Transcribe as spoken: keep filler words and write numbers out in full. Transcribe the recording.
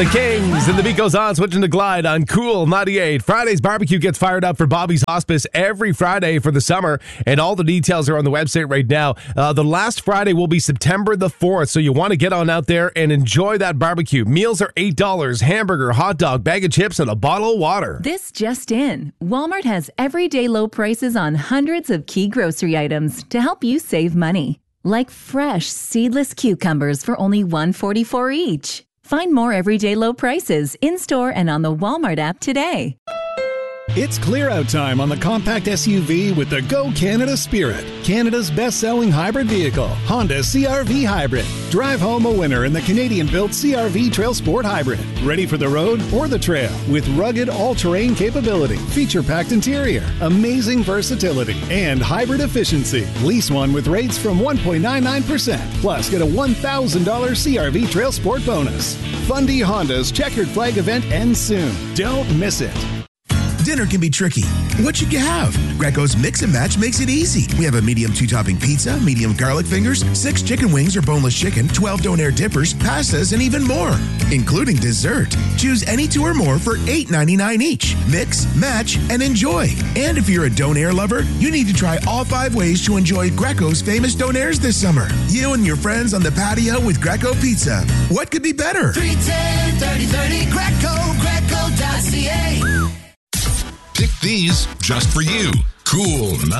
The Kings and the beat goes on, switching to Glide on Cool ninety-eight. Friday's barbecue gets fired up for Bobby's Hospice every Friday for the summer, and all the details are on the website right now. Uh, the last Friday will be September the fourth, so you want to get on out there and enjoy that barbecue. Meals are eight dollars, hamburger, hot dog, bag of chips, and a bottle of water. This just in. Walmart has everyday low prices on hundreds of key grocery items to help you save money. Like fresh, seedless cucumbers for only one dollar and forty-four cents each. Find more everyday low prices in-store and on the Walmart app today. It's clear-out time on the compact S U V with the Go Canada Spirit, Canada's best-selling hybrid vehicle, Honda C R V Hybrid. Drive home a winner in the Canadian-built C R V Trail Sport Hybrid. Ready for the road or the trail with rugged all-terrain capability, feature-packed interior, amazing versatility, and hybrid efficiency. Lease one with rates from one point nine nine percent. Plus, get a one thousand dollars C R V Trail Sport bonus. Fundy Honda's Checkered Flag event ends soon. Don't miss it. Dinner can be tricky. What should you have? Greco's Mix and Match makes it easy. We have a medium two-topping pizza, medium garlic fingers, six chicken wings or boneless chicken, twelve donair dippers, pastas, and even more, including dessert. Choose any two or more for eight ninety-nine each. Mix, match, and enjoy. And if you're a donair lover, you need to try all five ways to enjoy Greco's famous donairs this summer. You and your friends on the patio with Greco Pizza. What could be better? three ten, thirty thirty, Greco, greco dot c a. Pick these just for you. Cool